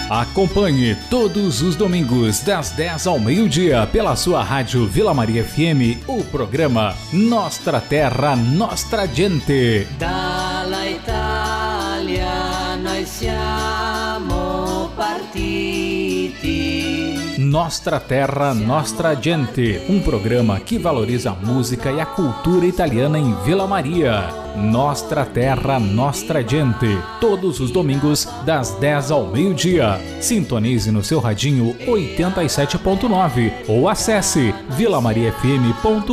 Acompanhe todos os domingos das 10 ao meio-dia pela sua rádio Vila Maria FM o programa Nostra Terra, Nostra Gente. Dalla Italia noi siamo partiti. Nostra Terra, Nostra Gente, um programa que valoriza a música e a cultura italiana em Vila Maria. Nostra Terra, Nostra Gente, todos os domingos das 10 ao meio-dia. Sintonize no seu radinho 87.9 ou acesse vilamariafm.com.br.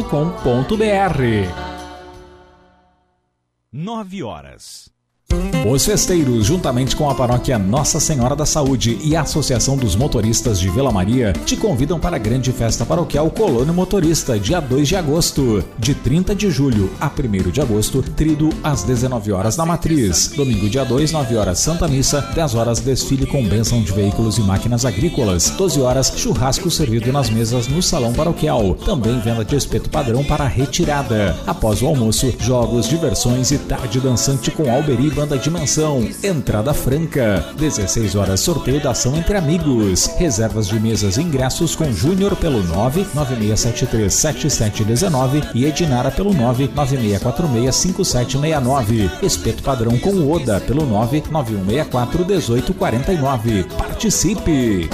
9h. Os festeiros, juntamente com a paróquia Nossa Senhora da Saúde e a Associação dos Motoristas de Vila Maria, te convidam para a grande festa paroquial Colônia Motorista, dia 2 de agosto. De 30 de julho a 1º de agosto, trido às 19 horas na Matriz. Domingo, dia 2, 9 horas, Santa Missa, 10 horas, desfile com bênção de veículos e máquinas agrícolas. 12 horas, churrasco servido nas mesas no Salão Paroquial. Também venda de espeto padrão para retirada. Após o almoço, jogos, diversões e tarde dançante com Alberi Banda de Mansão, entrada franca. 16 horas, sorteio da ação entre amigos. Reservas de mesas e ingressos com Júnior pelo 996737719 e Edinara pelo 996465769. Espeto padrão com Oda pelo 991641849. Participe!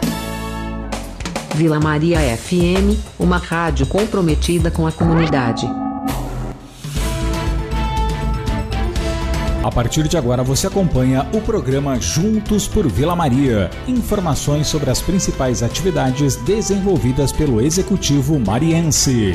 Vila Maria FM, uma rádio comprometida com a comunidade. A partir de agora você acompanha o programa Juntos por Vila Maria. Informações sobre as principais atividades desenvolvidas pelo Executivo mariense.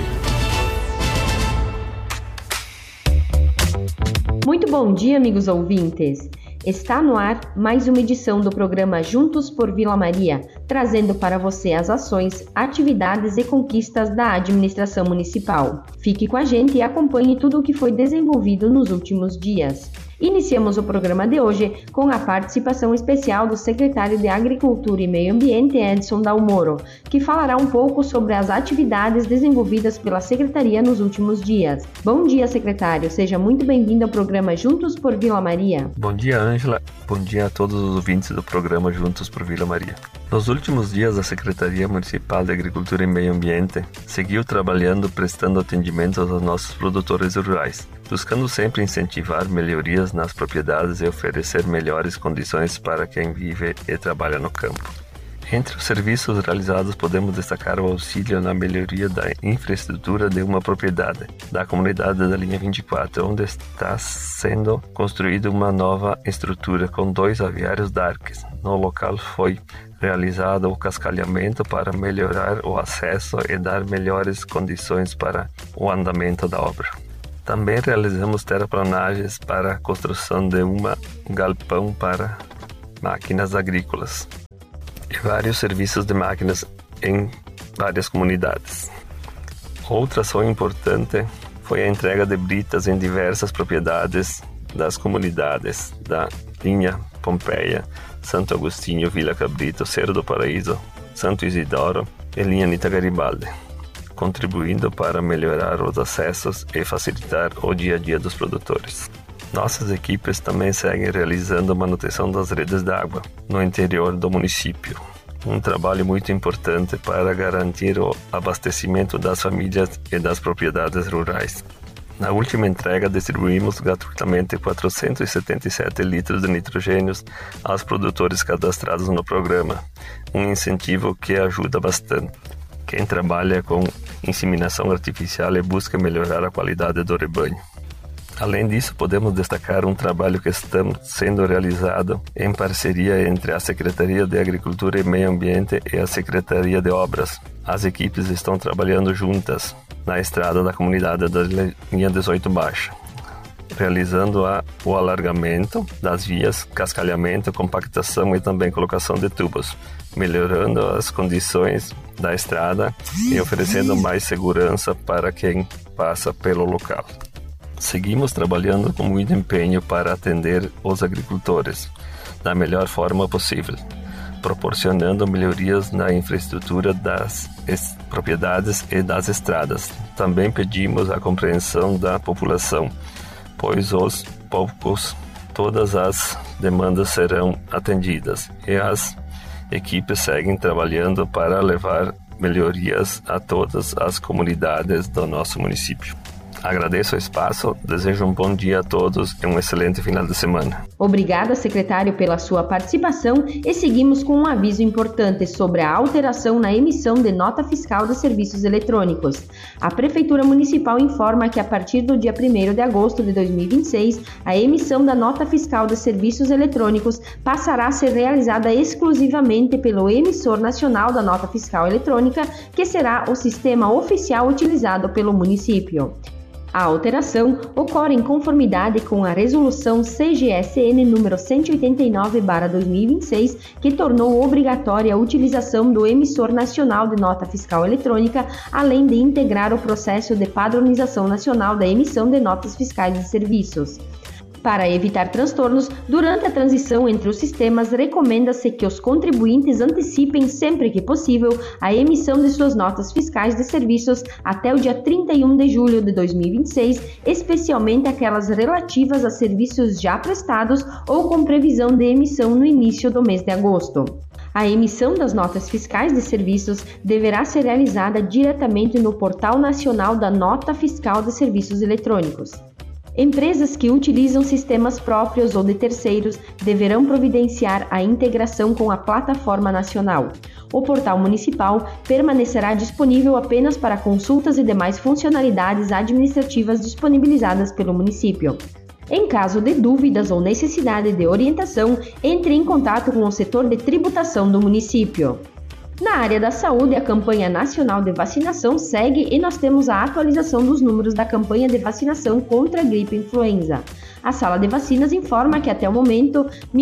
Muito bom dia, amigos ouvintes. Está no ar mais uma edição do programa Juntos por Vila Maria, trazendo para você as ações, atividades e conquistas da administração municipal. Fique com a gente e acompanhe tudo o que foi desenvolvido nos últimos dias. Iniciamos o programa de hoje com a participação especial do secretário de Agricultura e Meio Ambiente, Edson Dalmoro, que falará um pouco sobre as atividades desenvolvidas pela Secretaria nos últimos dias. Bom dia, secretário. Seja muito bem-vindo ao programa Juntos por Vila Maria. Bom dia, Ângela. Bom dia a todos os ouvintes do programa Juntos por Vila Maria. Nos últimos dias, a Secretaria Municipal de Agricultura e Meio Ambiente seguiu trabalhando, prestando atendimento aos nossos produtores rurais, buscando sempre incentivar melhorias nas propriedades e oferecer melhores condições para quem vive e trabalha no campo. Entre os serviços realizados, podemos destacar o auxílio na melhoria da infraestrutura de uma propriedade da comunidade da linha 24, onde está sendo construída uma nova estrutura com 2 aviários Darks. No local foi realizado o cascalhamento para melhorar o acesso e dar melhores condições para o andamento da obra. Também realizamos terraplanagens para a construção de um galpão para máquinas agrícolas e vários serviços de máquinas em várias comunidades. Outra ação importante foi a entrega de britas em diversas propriedades das comunidades da linha Pompeia, Santo Agostinho, Vila Cabrito, Cerro do Paraíso, Santo Isidoro e linha Anita Garibaldi, contribuindo para melhorar os acessos e facilitar o dia a dia dos produtores. Nossas equipes também seguem realizando a manutenção das redes de água no interior do município, um trabalho muito importante para garantir o abastecimento das famílias e das propriedades rurais. Na última entrega, distribuímos gratuitamente 477 litros de nitrogênio aos produtores cadastrados no programa, um incentivo que ajuda bastante quem trabalha com inseminação artificial e busca melhorar a qualidade do rebanho. Além disso, podemos destacar um trabalho que está sendo realizado em parceria entre a Secretaria de Agricultura e Meio Ambiente e a Secretaria de Obras. As equipes estão trabalhando juntas na estrada da comunidade da linha 18 Baixa, realizando o alargamento das vias, cascalhamento, compactação e também colocação de tubos, melhorando as condições da estrada e oferecendo mais segurança para quem passa pelo local. Seguimos trabalhando com muito empenho para atender os agricultores da melhor forma possível, proporcionando melhorias na infraestrutura das propriedades e das estradas. Também pedimos a compreensão da população, pois os poucos todas as demandas serão atendidas e as equipes seguem trabalhando para levar melhorias a todas as comunidades do nosso município. Agradeço o espaço, desejo um bom dia a todos e um excelente final de semana. Obrigada, secretário, pela sua participação e seguimos com um aviso importante sobre a alteração na emissão de nota fiscal de serviços eletrônicos. A Prefeitura Municipal informa que a partir do dia 1º de agosto de 2026, a emissão da nota fiscal de serviços eletrônicos passará a ser realizada exclusivamente pelo emissor nacional da nota fiscal eletrônica, que será o sistema oficial utilizado pelo município. A alteração ocorre em conformidade com a Resolução CGSN número 189/2026, que tornou obrigatória a utilização do emissor nacional de nota fiscal eletrônica, além de integrar o processo de padronização nacional da emissão de notas fiscais de serviços. Para evitar transtornos, durante a transição entre os sistemas, recomenda-se que os contribuintes antecipem sempre que possível a emissão de suas notas fiscais de serviços até o dia 31 de julho de 2026, especialmente aquelas relativas a serviços já prestados ou com previsão de emissão no início do mês de agosto. A emissão das notas fiscais de serviços deverá ser realizada diretamente no Portal Nacional da Nota Fiscal de Serviços Eletrônicos. Empresas que utilizam sistemas próprios ou de terceiros deverão providenciar a integração com a plataforma nacional. O portal municipal permanecerá disponível apenas para consultas e demais funcionalidades administrativas disponibilizadas pelo município. Em caso de dúvidas ou necessidade de orientação, entre em contato com o setor de tributação do município. Na área da saúde, a campanha nacional de vacinação segue e nós temos a atualização dos números da campanha de vacinação contra a gripe influenza. A sala de vacinas informa que até o momento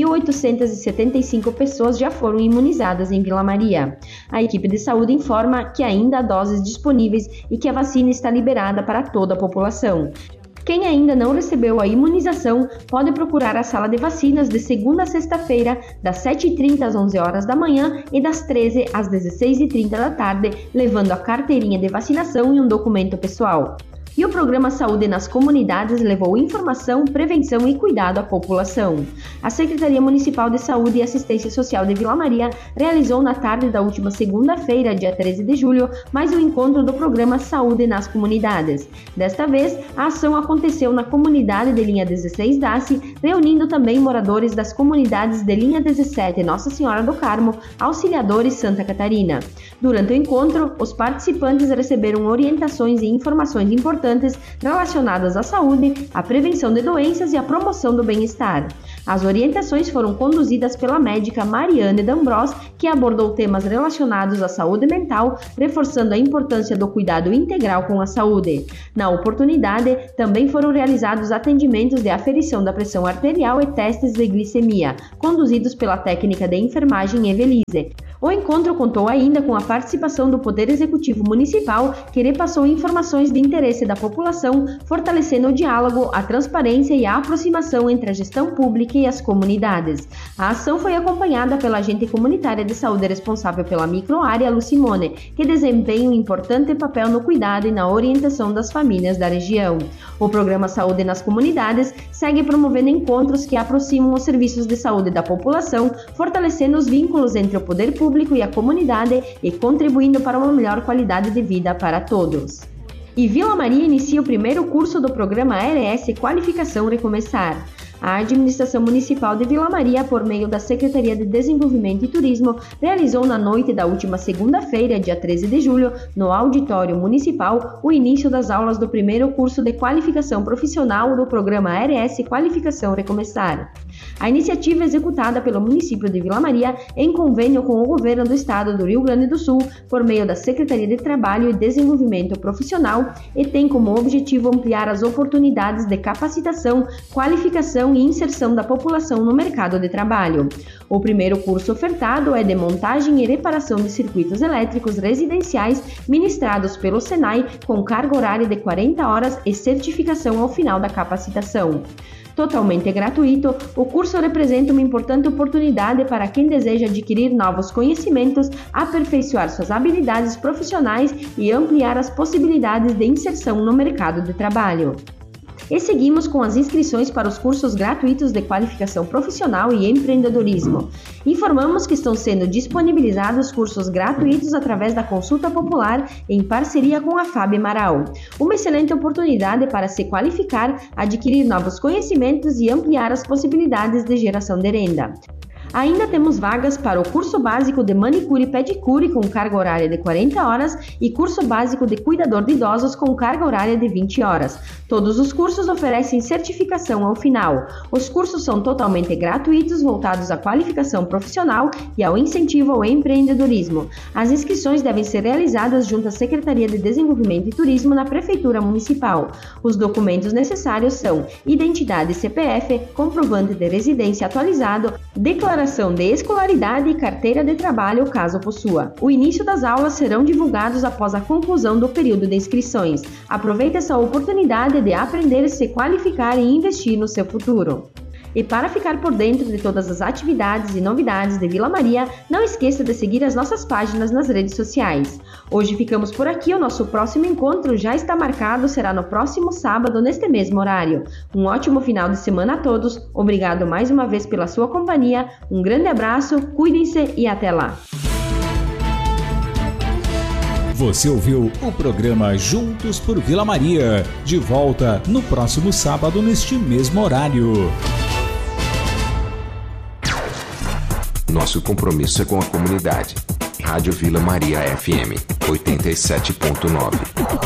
1.875 pessoas já foram imunizadas em Vila Maria. A equipe de saúde informa que ainda há doses disponíveis e que a vacina está liberada para toda a população. Quem ainda não recebeu a imunização pode procurar a sala de vacinas de segunda a sexta-feira, das 7h30 às 11 horas da manhã e das 13 às 16h30 da tarde, levando a carteirinha de vacinação e um documento pessoal. E o programa Saúde nas Comunidades levou informação, prevenção e cuidado à população. A Secretaria Municipal de Saúde e Assistência Social de Vila Maria realizou na tarde da última segunda-feira, dia 13 de julho, mais um encontro do programa Saúde nas Comunidades. Desta vez, a ação aconteceu na comunidade de linha 16 Daci, reunindo também moradores das comunidades de linha 17 Nossa Senhora do Carmo, Auxiliadores Santa Catarina. Durante o encontro, os participantes receberam orientações e informações importantes relacionadas à saúde, à prevenção de doenças e à promoção do bem-estar. As orientações foram conduzidas pela médica Mariane D'Ambros, que abordou temas relacionados à saúde mental, reforçando a importância do cuidado integral com a saúde. Na oportunidade, também foram realizados atendimentos de aferição da pressão arterial e testes de glicemia, conduzidos pela técnica de enfermagem Evelise. O encontro contou ainda com a participação do Poder Executivo Municipal, que repassou informações de interesse da população, fortalecendo o diálogo, a transparência e a aproximação entre a gestão pública e as comunidades. A ação foi acompanhada pela agente comunitária de saúde responsável pela microárea, Lucimone, que desempenha um importante papel no cuidado e na orientação das famílias da região. O programa Saúde nas Comunidades segue promovendo encontros que aproximam os serviços de saúde da população, fortalecendo os vínculos entre o poder público e a comunidade e contribuindo para uma melhor qualidade de vida para todos. E Vila Maria inicia o primeiro curso do programa ARS Qualificação Recomeçar. A Administração Municipal de Vila Maria, por meio da Secretaria de Desenvolvimento e Turismo, realizou na noite da última segunda-feira, dia 13 de julho, no Auditório Municipal, o início das aulas do primeiro curso de qualificação profissional do programa ARS Qualificação Recomeçar. A iniciativa é executada pelo município de Vila Maria em convênio com o governo do estado do Rio Grande do Sul, por meio da Secretaria de Trabalho e Desenvolvimento Profissional, e tem como objetivo ampliar as oportunidades de capacitação, qualificação e inserção da população no mercado de trabalho. O primeiro curso ofertado é de montagem e reparação de circuitos elétricos residenciais ministrados pelo Senai, com carga horária de 40 horas e certificação ao final da capacitação. Totalmente gratuito, o curso representa uma importante oportunidade para quem deseja adquirir novos conhecimentos, aperfeiçoar suas habilidades profissionais e ampliar as possibilidades de inserção no mercado de trabalho. E seguimos com as inscrições para os cursos gratuitos de qualificação profissional e empreendedorismo. Informamos que estão sendo disponibilizados cursos gratuitos através da consulta popular em parceria com a FAB Marau. Uma excelente oportunidade para se qualificar, adquirir novos conhecimentos e ampliar as possibilidades de geração de renda. Ainda temos vagas para o curso básico de manicure e pedicure com carga horária de 40 horas e curso básico de cuidador de idosos com carga horária de 20 horas. Todos os cursos oferecem certificação ao final. Os cursos são totalmente gratuitos, voltados à qualificação profissional e ao incentivo ao empreendedorismo. As inscrições devem ser realizadas junto à Secretaria de Desenvolvimento e Turismo na Prefeitura Municipal. Os documentos necessários são identidade CPF, comprovante de residência atualizado, declaração de escolaridade e carteira de trabalho, caso possua. O início das aulas serão divulgados após a conclusão do período de inscrições. Aproveite essa oportunidade de aprender, se qualificar e investir no seu futuro. E para ficar por dentro de todas as atividades e novidades de Vila Maria, não esqueça de seguir as nossas páginas nas redes sociais. Hoje ficamos por aqui, o nosso próximo encontro já está marcado, será no próximo sábado, neste mesmo horário. Um ótimo final de semana a todos, obrigado mais uma vez pela sua companhia, um grande abraço, cuidem-se e até lá! Você ouviu o programa Juntos por Vila Maria, de volta no próximo sábado neste mesmo horário. Nosso compromisso é com a comunidade. Rádio Vila Maria FM 87.9.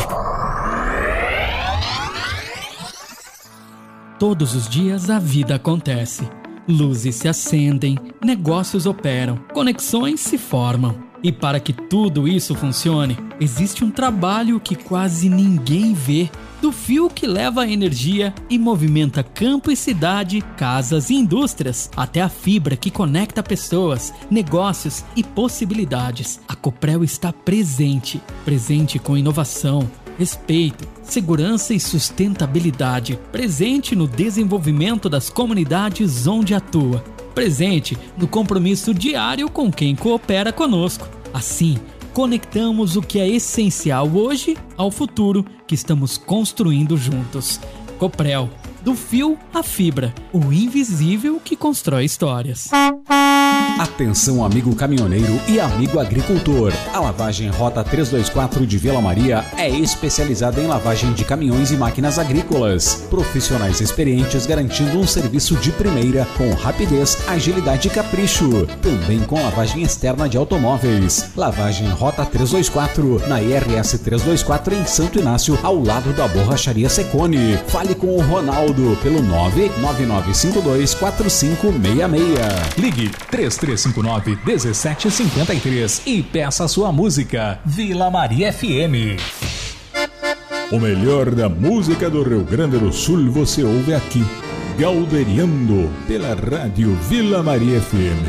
Todos os dias a vida acontece. Luzes se acendem, negócios operam, conexões se formam. E para que tudo isso funcione, existe um trabalho que quase ninguém vê. Do fio que leva a energia e movimenta campo e cidade, casas e indústrias, até a fibra que conecta pessoas, negócios e possibilidades. A Coprel está presente com inovação, respeito, segurança e sustentabilidade, presente no desenvolvimento das comunidades onde atua, presente no compromisso diário com quem coopera conosco. Assim, conectamos o que é essencial hoje ao futuro que estamos construindo juntos. Coprel, do fio à fibra, o invisível que constrói histórias. Atenção, amigo caminhoneiro e amigo agricultor. A Lavagem Rota 324 de Vila Maria é especializada em lavagem de caminhões e máquinas agrícolas. Profissionais experientes garantindo um serviço de primeira com rapidez, agilidade e capricho. Também com lavagem externa de automóveis. Lavagem Rota 324 na IRS 324 em Santo Inácio, ao lado da Borracharia Secone. Fale com o Ronaldo pelo 999524566. Ligue 3359-1753 e peça sua música. Vila Maria FM. O melhor da música do Rio Grande do Sul você ouve aqui, Galderiando, pela rádio Vila Maria FM.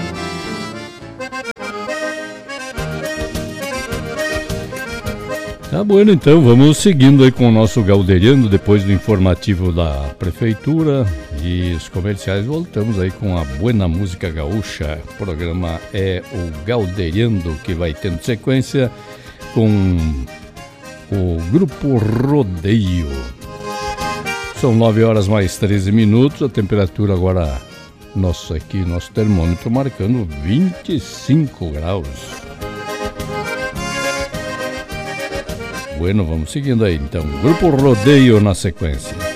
Tá bom, então vamos seguindo aí com o nosso Galderiando, depois do informativo da Prefeitura e os comerciais. Voltamos aí com a Buena Música Gaúcha. O programa é o Galderiando, que vai tendo sequência com o Grupo Rodeio. São 9 horas mais 13 minutos, a temperatura agora, nosso termômetro marcando 25 graus. Bueno, vamos seguindo aí então. Grupo Rodeio na sequência.